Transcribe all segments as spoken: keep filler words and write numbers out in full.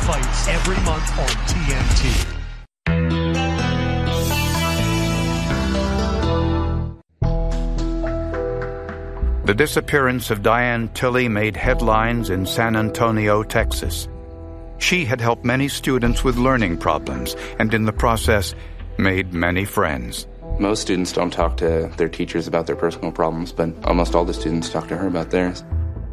fight every month on T N T. The disappearance of Diane Tilley made headlines in San Antonio, Texas. She had helped many students with learning problems and in the process made many friends. Most students don't talk to their teachers about their personal problems, but almost all the students talk to her about theirs.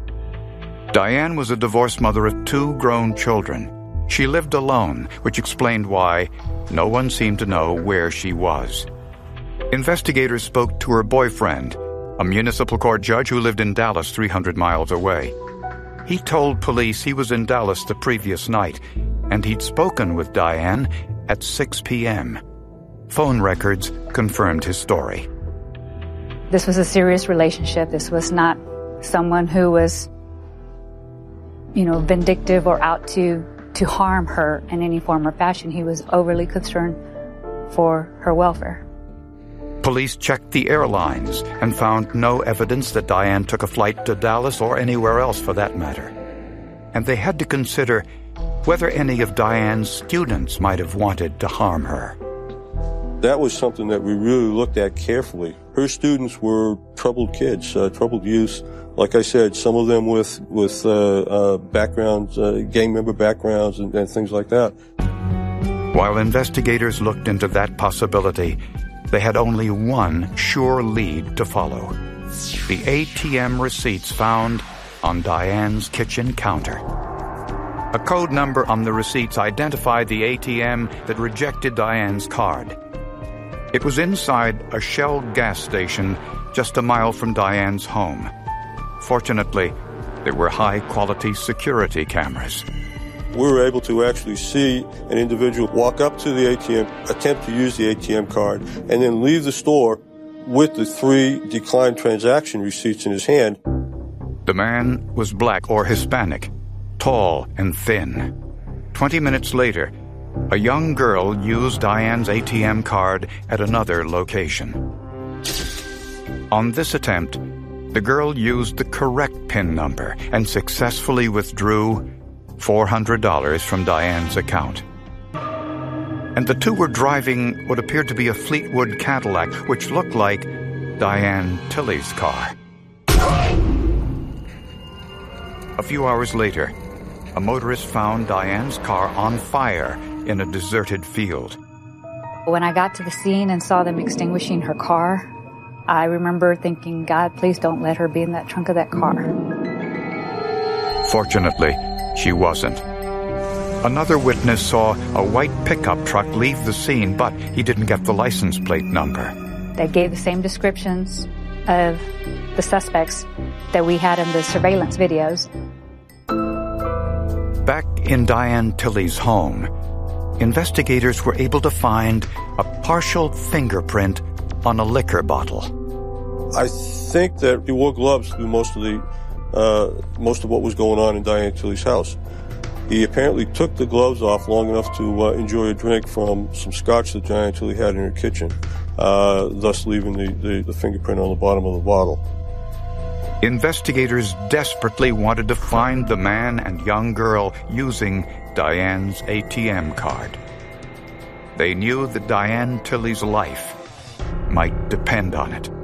Diane was a divorced mother of two grown children. She lived alone, which explained why no one seemed to know where she was. Investigators spoke to her boyfriend, a municipal court judge who lived in Dallas, three hundred miles away. He told police he was in Dallas the previous night, and he'd spoken with Diane at six p.m. Phone records confirmed his story. This was a serious relationship. This was not someone who was, you know, vindictive or out to, to harm her in any form or fashion. He was overly concerned for her welfare. Police checked the airlines and found no evidence that Diane took a flight to Dallas or anywhere else for that matter. And they had to consider whether any of Diane's students might have wanted to harm her. That was something that we really looked at carefully. Her students were troubled kids, uh, troubled youth. Like I said, some of them with with uh, uh, backgrounds, uh, gang member backgrounds and, and things like that. While investigators looked into that possibility, they had only one sure lead to follow: the A T M receipts found on Diane's kitchen counter. A code number on the receipts identified the A T M that rejected Diane's card. It was inside a Shell gas station just a mile from Diane's home. Fortunately, there were high-quality security cameras. We were able to actually see an individual walk up to the A T M, attempt to use the A T M card, and then leave the store with the three declined transaction receipts in his hand. The man was black or Hispanic, tall and thin. Twenty minutes later, a young girl used Diane's A T M card at another location. On this attempt, the girl used the correct PIN number and successfully withdrew four hundred dollars from Diane's account. And the two were driving what appeared to be a Fleetwood Cadillac, which looked like Diane Tilley's car. A few hours later, a motorist found Diane's car on fire in a deserted field. When I got to the scene and saw them extinguishing her car, I remember thinking, God, please don't let her be in that trunk of that car. Fortunately, she wasn't. Another witness saw a white pickup truck leave the scene, but he didn't get the license plate number. They gave the same descriptions of the suspects that we had in the surveillance videos. Back in Diane Tilley's home, investigators were able to find a partial fingerprint on a liquor bottle. I think that he wore gloves through most of the uh, most of what was going on in Diane Tilley's house. He apparently took the gloves off long enough to uh, enjoy a drink from some scotch that Diane Tilley had in her kitchen, uh, thus leaving the, the, the fingerprint on the bottom of the bottle. Investigators desperately wanted to find the man and young girl using Diane's A T M card. They knew that Diane Tilley's life might depend on it.